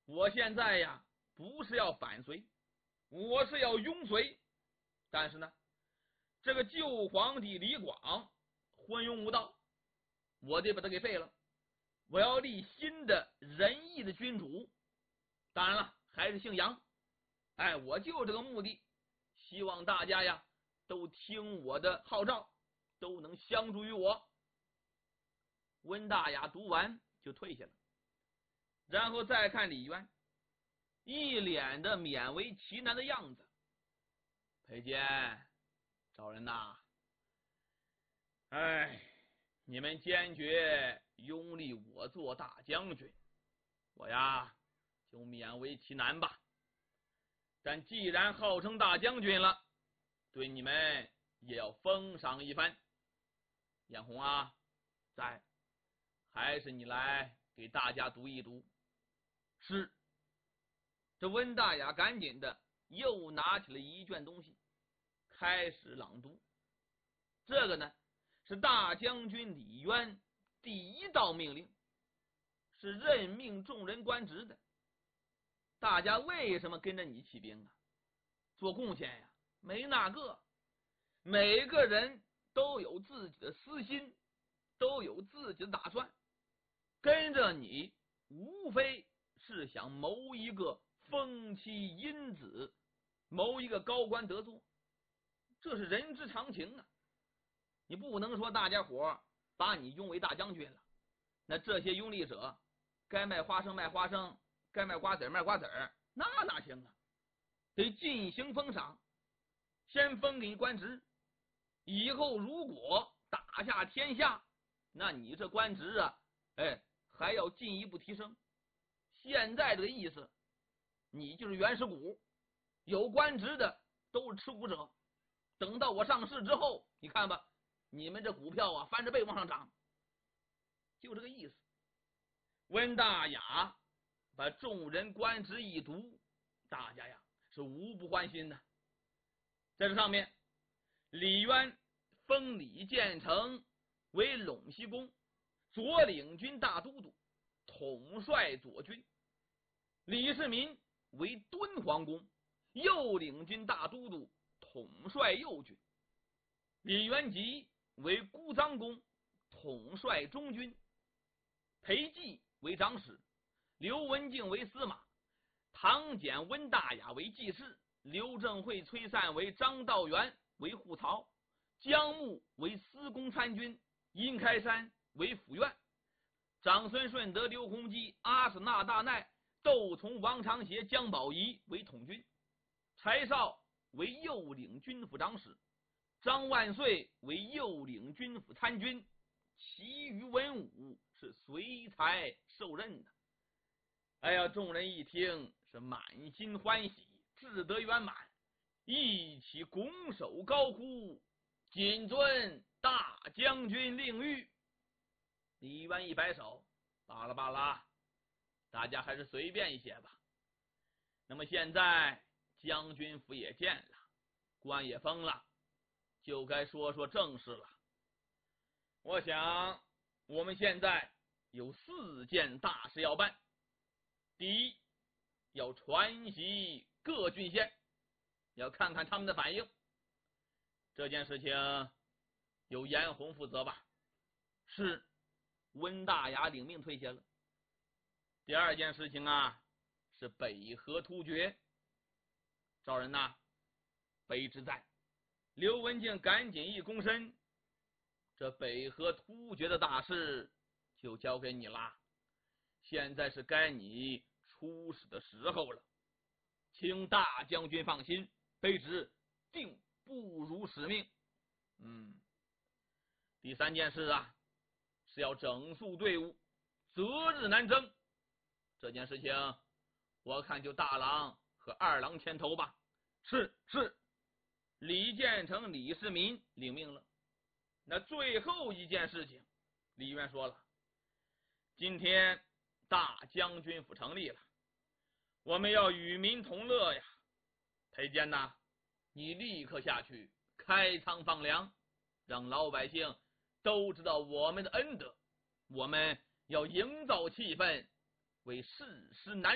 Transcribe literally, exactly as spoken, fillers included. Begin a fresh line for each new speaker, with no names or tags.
我现在呀不是要反隋，我是要拥隋。但是呢，这个旧皇帝李广昏庸无道，我得把他给废了。我要立新的仁义的君主，当然了，还是姓杨。哎，我就这个目的，希望大家呀都听我的号召，都能相助于我。温大雅读完就退下了，然后再看李渊，一脸的勉为其难的样子。裴坚，赵人呐，哎，你们坚决拥立我做大将军，我呀就勉为其难吧。但既然号称大将军了，对你们也要封赏一番。眼红啊，在，还是你来给大家读一读。是。这温大雅赶紧的又拿起了一卷东西，开始朗读。这个呢是大将军李渊第一道命令，是任命众人官职的。大家为什么跟着你起兵啊？做贡献呀？没那个，每个人都有自己的私心，都有自己的打算，跟着你无非是想谋一个封妻荫子，谋一个高官得坐，这是人之常情啊。你不能说大家伙把你拥为大将军了，那这些拥立者该卖花生卖花生，该卖瓜子卖瓜子，那哪行啊？得进行封赏，先封给你官职，以后如果打下天下，那你这官职啊，哎，还要进一步提升。现在这个意思，你就是原始股，有官职的都是持股者。等到我上市之后，你看吧，你们这股票啊翻着倍往上涨，就这个意思。温大雅把众人官职一读，大家呀是无不欢心的。在这上面，李渊封李建成为陇西公，左领军大都督，统帅左军；李世民为敦煌公，右领军大都督，统帅右军；李元吉为姑臧公，统帅中军；裴寂为长史，刘文静为司马，唐简温大雅为记事，刘正会崔瓒为张道元为护曹，姜穆为司功参军，殷开山为府院，长孙顺德、刘弘基、阿史那大奈、窦从、王长协、姜宝仪为统军，柴绍为右领军府长史，张万岁为右领军府参军，其余文武是随才受任的。哎呀，众人一听是满心欢喜，志得圆满，一起拱手高呼：谨遵大将军令谕。李渊一摆手，罢了罢了，大家还是随便一些吧。那么现在将军府也建了，官也封了，就该说说正事了。我想我们现在有四件大事要办。第一，要传习各郡县，要看看他们的反应。这件事情由严洪负责吧？是。温大雅领命退下了。第二件事情啊，是北河突厥。赵人呐，卑职在。刘文静赶紧一躬身，这北河突厥的大事就交给你啦，现在是该你出使的时候了，请大将军放心，卑职定不辱使命。嗯，第三件事啊，是要整肃队伍，择日南征。这件事情我看就大郎和二郎牵头吧。是是。李建成、李世民领命了。那最后一件事情，李渊说了，今天大将军府成立了，我们要与民同乐呀。裴坚呐，你立刻下去开仓放粮，让老百姓都知道我们的恩德，我们要营造气氛，为世师难